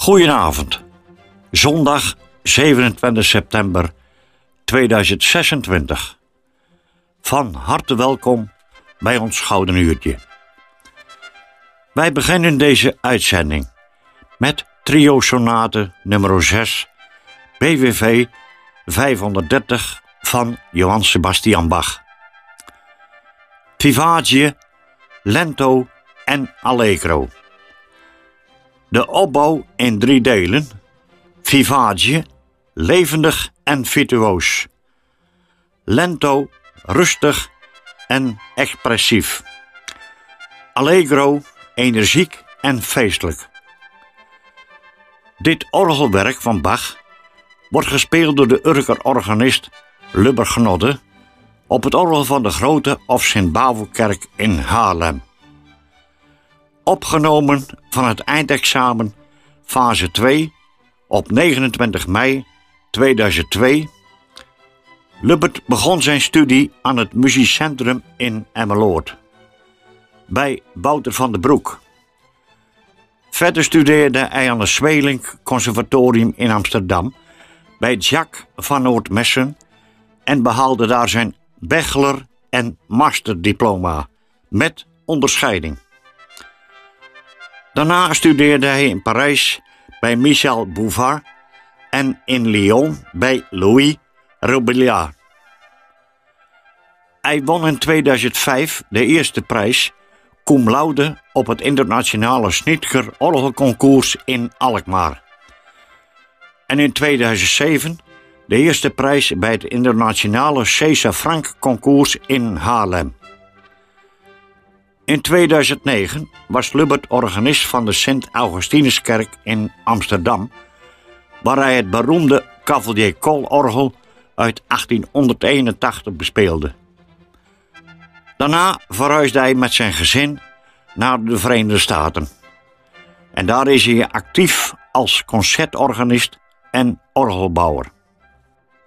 Goedenavond, zondag 27 september 2026. Van harte welkom bij ons Gouden Uurtje. Wij beginnen deze uitzending met trio sonate nummer 6, BWV 530 van Johann Sebastian Bach. Vivace, Lento en Allegro. De opbouw in 3 delen. Vivace, levendig en virtuoos. Lento, rustig en expressief. Allegro, energiek en feestelijk. Dit orgelwerk van Bach wordt gespeeld door de Urker organist Lubber Gnodde op het orgel van de Grote of Sint-Bavelkerk in Haarlem. Opgenomen van het eindexamen fase 2 op 29 mei 2002. Lubbert begon zijn studie aan het Muziekcentrum in Emmeloord bij Wouter van den Broek. Verder studeerde hij aan het Sweelinck Conservatorium in Amsterdam bij Jacques van Noordmessen en behaalde daar zijn bachelor- en masterdiploma met onderscheiding. Daarna studeerde hij in Parijs bij Michel Bouvard en in Lyon bij Louis Robillard. Hij won in 2005 de eerste prijs cum laude op het internationale Schnitger Orgelconcours in Alkmaar. En in 2007 de eerste prijs bij het internationale César Franck Concours in Haarlem. In 2009 was Lubbert organist van de Sint-Augustinuskerk in Amsterdam, waar hij het beroemde Cavalier Kool-orgel uit 1881 bespeelde. Daarna verhuisde hij met zijn gezin naar de Verenigde Staten. En daar is hij actief als concertorganist en orgelbouwer.